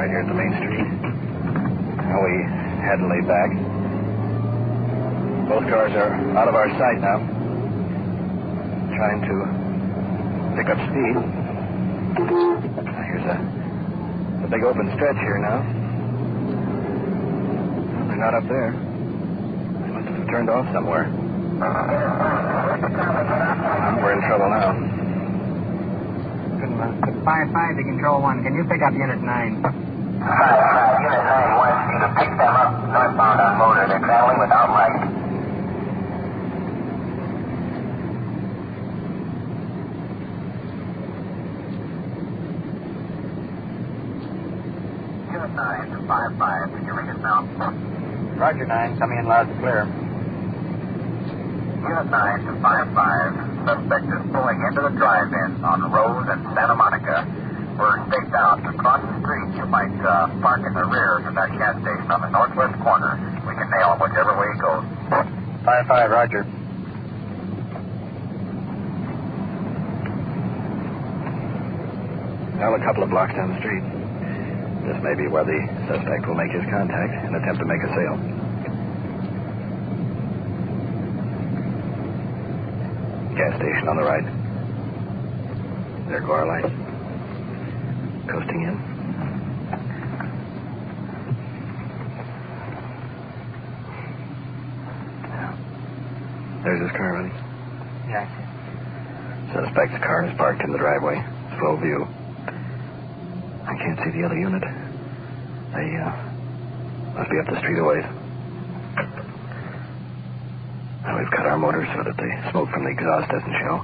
right here at the main street. Now we had to lay back. Both cars are out of our sight now. Trying to pick up speed. Now here's a big open stretch here now. Well, they're not up there. They must have turned off somewhere. We're in trouble now. 5-5 to Control 1. Can you pick up Unit 9? 5-5. Unit 9 wants you to pick them up northbound on motor. They're traveling without light. Unit 9 to 5-5. Can you read it now? Roger, 9. Coming in loud and clear. Unit 9 to 5-5. Suspect is pulling into the drive-in on Rose and Santa Monica. We're staked out across the street. You might park in the rear of that gas station on the northwest corner. We can nail him whichever way he goes. 5-5, roger. Well, a couple of blocks down the street. This may be where the suspect will make his contact and attempt to make a sale. Gas station on the right. There go our lights. Coasting in. Yeah. There's his car running. Yeah. Suspect's car is parked in the driveway. Slow view. I can't see the other unit. They must be up the street a ways. Now we've cut our motors so that the smoke from the exhaust doesn't show.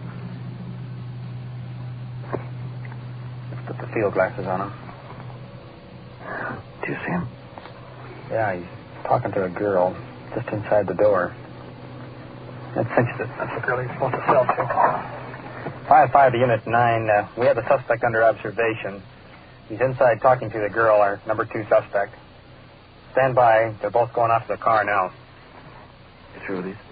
Let's put the field glasses on him. Do you see him? Yeah, he's talking to a girl just inside the door. That cinches it. That's the girl he's supposed to sell to. 5-5 to Unit 9. We have the suspect under observation. He's inside talking to the girl, our number 2 suspect. Stand by. They're both going off to the car now. You through with these?